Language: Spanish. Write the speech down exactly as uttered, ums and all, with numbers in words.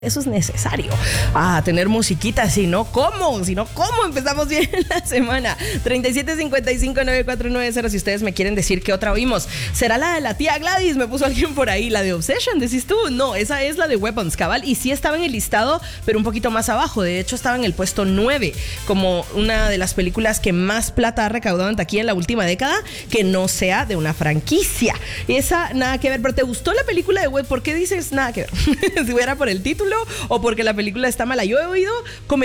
Eso es necesario. Ah, tener musiquita, si no, ¿cómo? Si no, ¿cómo empezamos bien la semana? treinta y siete cincuenta y cinco noventa y cuatro noventa. Si ustedes me quieren decir qué otra oímos. ¿Será la de la tía Gladys? Me puso alguien por ahí. ¿La de Obsession? ¿Decís tú? No, esa es la de Weapons, cabal. Y sí estaba en el listado, pero un poquito más abajo. De hecho, estaba en el puesto nueve, como una de las películas que más plata ha recaudado en taquilla en la última década, que no sea de una franquicia. Esa, nada que ver. Pero ¿te gustó la película de Web? ¿Por qué dices nada que ver? Si fuera por el título o porque la película está mala. Yo he oído comentarios